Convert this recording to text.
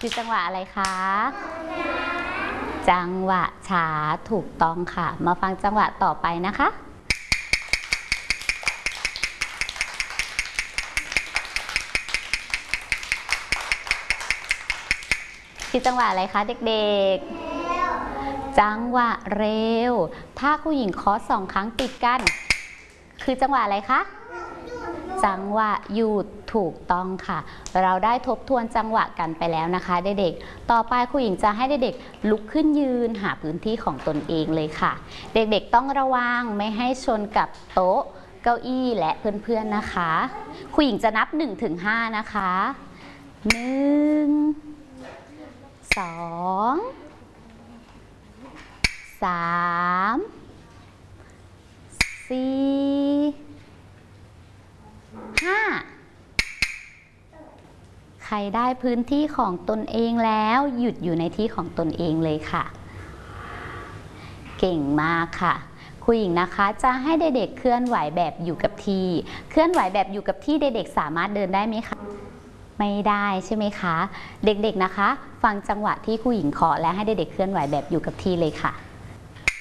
คือจังหวะอะไรคะจังหวะช้าถูกต้องค่ะมาฟังจังหวะต่อไปนะคะคือจังหวะอะไรคะเด็กๆจังหวะเร็วถ้าผู้หญิงเคาะ2 ครั้งติดกันคือจังหวะอะไรคะจังหวะหยุดถูกต้องค่ะเราได้ทบทวนจังหวะกันไปแล้วนะคะเด็กๆต่อไปครูหญิงจะให้เด็กๆลุกขึ้นยืนหาพื้นที่ของตนเองเลยค่ะเด็กๆต้องระวังไม่ให้ชนกับโต๊ะเก้าอี้และเพื่อนๆนะคะครูหญิงจะนับ 1-5 นะคะ1 2 3 4 5ใครได้พื้นที่ของตนเองแล้วหยุดอยู่ในที่ของตนเองเลยค่ะเก่งมากค่ะครูหญิงนะคะจะให้เด็กๆเคลื่อนไหวแบบอยู่กับที่เคลื่อนไหวแบบอยู่กับที่เด็กๆสามารถเดินได้ไหมคะไม่ได้ใช่ไหมคะเด็กๆนะคะฟังจังหวะที่ครูหญิงเคาะและให้เด็กๆเคลื่อนไหวแบบอยู่กับที่เลยค่ะ